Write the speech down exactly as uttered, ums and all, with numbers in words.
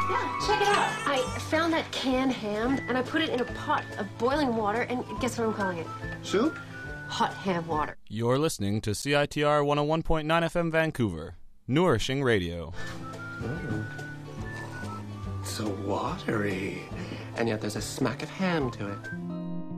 Yeah, check it out. I found that canned ham, and I put it in a pot of boiling water, and guess what I'm calling it? Soup? Hot ham water. You're listening to C I T R one oh one point nine F M Vancouver, nourishing radio. Mm. So watery. And yet there's a smack of ham to it.